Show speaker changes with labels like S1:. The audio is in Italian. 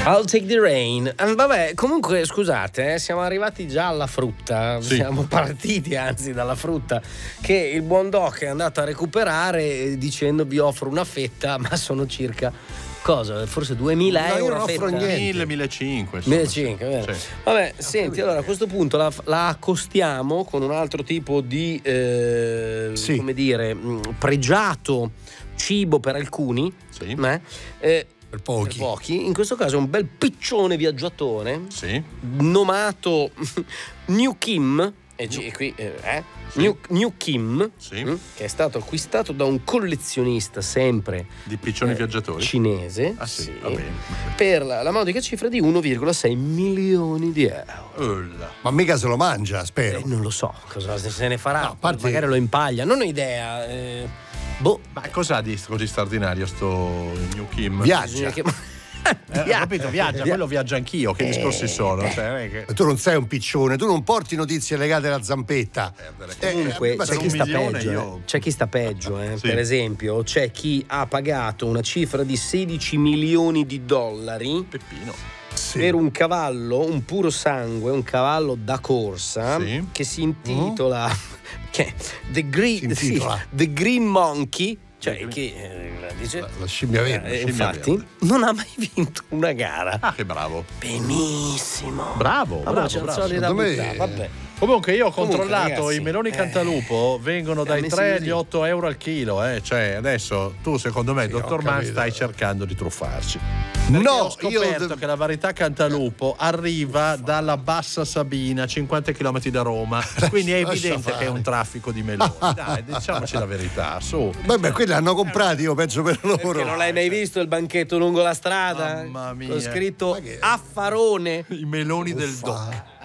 S1: I'll take the rain. Vabbè, comunque scusate, siamo arrivati già alla frutta.
S2: Sì.
S1: Siamo partiti anzi dalla frutta che il buon Doc è andato a recuperare dicendo vi offro una fetta, ma sono circa cosa? Forse 2000
S3: No, io
S1: euro
S3: non
S1: a
S3: offro
S1: fetta.
S3: niente.
S2: 1.500.
S1: 1.500, vero?
S2: Sì.
S1: Vabbè, senti, allora a questo punto la accostiamo con un altro tipo di
S3: Sì.
S1: come dire, pregiato cibo per alcuni,
S2: Sì.
S3: Per pochi.
S1: per pochi. In questo caso è un bel piccione viaggiatore
S2: Sì.
S1: nomato New Kim qui,
S2: Sì.
S1: New Kim,
S2: Sì.
S1: che è stato acquistato da un collezionista sempre
S2: Di piccioni viaggiatori.
S1: cinese,
S2: Ah, sì,
S1: sì,
S2: va bene.
S1: per la modica cifra di 1,6 milioni di euro.
S2: Ulla.
S3: Ma mica se lo mangia, spero.
S1: Non lo so cosa se ne farà,
S3: No, a parte-
S1: magari lo impaglia, non ho idea. Boh.
S2: Ma cos'ha di così straordinario sto New Kim?
S3: Viaggia.
S1: Che-
S2: Ho capito, viaggia, quello viaggia anch'io. Che discorsi sono? Cioè, non è che...
S3: Tu non sei un piccione, tu non porti notizie legate alla zampetta.
S1: Comunque
S3: ma
S1: c'è
S3: se
S1: chi
S3: un
S1: sta
S2: milione
S1: peggio,
S2: io-
S1: c'è chi sta peggio,
S2: Sì.
S1: per esempio c'è chi ha pagato una cifra di 16 milioni di dollari
S2: Peppino.
S3: sì.
S1: per un cavallo, un puro sangue, un cavallo da corsa,
S2: Sì.
S1: che si intitola che The Green,
S3: Si intitola?
S1: sì, The Green Monkey, cioè che dice
S3: La scimmia verde.
S1: infatti non ha mai vinto una gara.
S2: Ah, che bravo.
S1: Benissimo.
S2: Bravo,
S1: Allora c'è un
S2: bravo.
S1: soldi da
S3: Secondo me-
S1: buttare, vabbè.
S2: Comunque io ho
S1: Comunque,
S2: controllato,
S1: ragazzi,
S2: i meloni cantalupo vengono dai
S1: messi
S2: 3
S1: così.
S2: agli 8 euro al chilo, Cioè, adesso tu, secondo me,
S3: Sì,
S2: dottor
S3: ho
S2: Mann,
S3: capito.
S2: stai cercando di truffarci. Perché
S3: No,
S2: ho scoperto che la varietà cantalupo arriva dalla Bassa Sabina, 50 km da Roma. Quindi è
S3: Lascia
S2: evidente
S3: fare.
S2: che è un traffico di meloni. Dai, diciamoci la verità, su.
S3: Vabbè, quelli hanno comprati, io penso per loro.
S1: Perché non l'hai mai visto il banchetto lungo la strada?
S2: Mamma mia.
S1: Con scritto
S3: Ma che-
S1: Affarone.
S2: I meloni del
S3: Uffa.
S2: DOC.